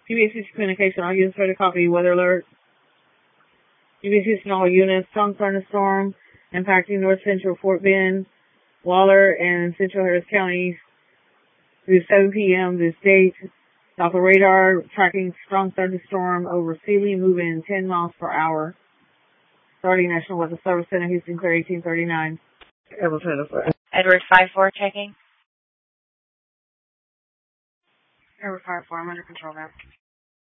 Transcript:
PBS communication, all units ready to copy. Weather alert. PBS all units, strong thunderstorm impacting north central Fort Bend, Waller, and central Harris counties through 7 p.m. this date. Doppler radar tracking strong thunderstorm over Sealy, moving 10 miles per hour. Starting National Weather Service Center, Houston, clear 1839. Edward 5-4 checking. Edward 5-4, I'm under control now.